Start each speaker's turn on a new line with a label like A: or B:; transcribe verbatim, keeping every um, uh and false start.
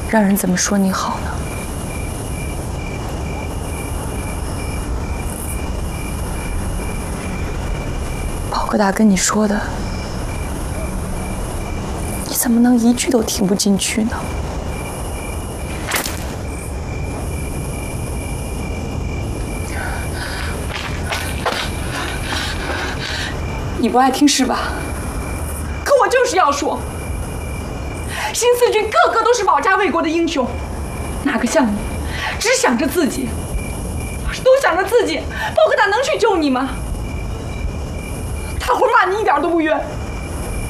A: 让人怎么说你好呢？宝哥大跟你说的，你怎么能一句都听不进去呢？你不爱听是吧？可我就是要说，新四军个个都是保家卫国的英雄，哪个像你，只想着自己？要是都想着自己，包哥大能去救你吗？大伙骂你一点都不冤。